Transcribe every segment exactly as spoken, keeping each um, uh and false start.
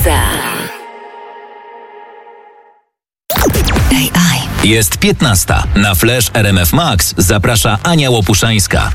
Muza. A I. Jest piętnasta. Na Flash R M F Max zaprasza Ania Łopuszańska.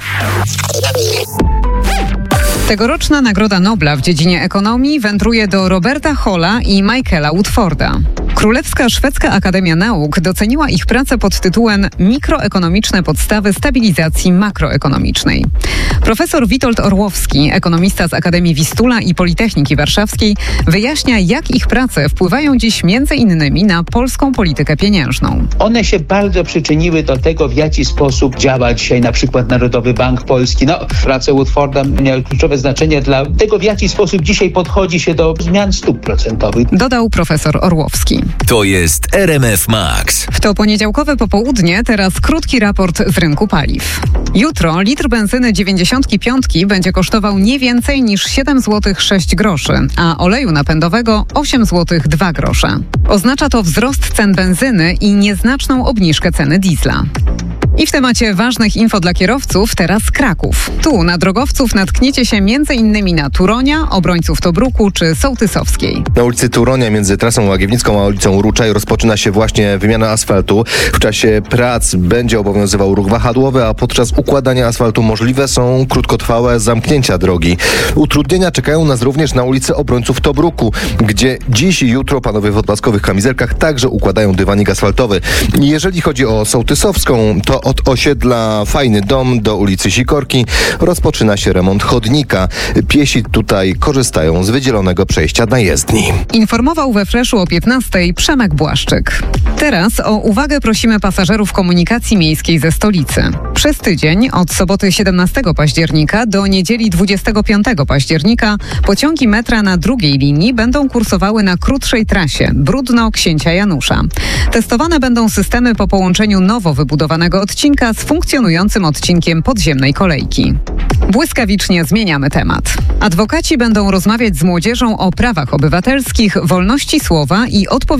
Tegoroczna Nagroda Nobla w dziedzinie ekonomii wędruje do Roberta Halla i Michaela Woodforda. Królewska Szwedzka Akademia Nauk doceniła ich pracę pod tytułem Mikroekonomiczne podstawy stabilizacji makroekonomicznej. Profesor Witold Orłowski, ekonomista z Akademii Wistula i Politechniki Warszawskiej, wyjaśnia, jak ich prace wpływają dziś między innymi na polską politykę pieniężną. One się bardzo przyczyniły do tego, w jaki sposób działa dzisiaj na przykład Narodowy Bank Polski. No, prace Woodforda miały kluczowe znaczenie dla tego, w jaki sposób dzisiaj podchodzi się do zmian stóp procentowych. Dodał profesor Orłowski. To jest R M F Max. W to poniedziałkowe popołudnie, teraz krótki raport z rynku paliw. Jutro litr benzyny dziewięćdziesiątki piątki będzie kosztował nie więcej niż siedem złotych sześć groszy, a oleju napędowego osiem złotych dwa grosze. Oznacza to wzrost cen benzyny i nieznaczną obniżkę ceny diesla. I w temacie ważnych info dla kierowców teraz Kraków. Tu na drogowców natkniecie się m.in. na Turonia, obrońców Tobruku czy Sołtysowskiej. Na ulicy Turonia między trasą Łagiewnicką a ulicą Ruczaj rozpoczyna się właśnie wymiana asfaltu. W czasie prac będzie obowiązywał ruch wahadłowy, a podczas układania asfaltu możliwe są krótkotrwałe zamknięcia drogi. Utrudnienia czekają nas również na ulicy Obrońców Tobruku, gdzie dziś i jutro panowie w odblaskowych kamizelkach także układają dywanik asfaltowy. Jeżeli chodzi o Sołtysowską, to od osiedla Fajny Dom do ulicy Sikorki rozpoczyna się remont chodnika. Piesi tutaj korzystają z wydzielonego przejścia na jezdni. Informował we Flashu o piętnastej Przemek Błaszczyk. Teraz o uwagę prosimy pasażerów komunikacji miejskiej ze stolicy. Przez tydzień, od soboty siedemnastego października do niedzieli dwudziestego piątego października, pociągi metra na drugiej linii będą kursowały na krótszej trasie Bródno-Księcia Janusza. Testowane będą systemy po połączeniu nowo wybudowanego odcinka z funkcjonującym odcinkiem podziemnej kolejki. Błyskawicznie zmieniamy temat. Adwokaci będą rozmawiać z młodzieżą o prawach obywatelskich, wolności słowa i odpowiedzialności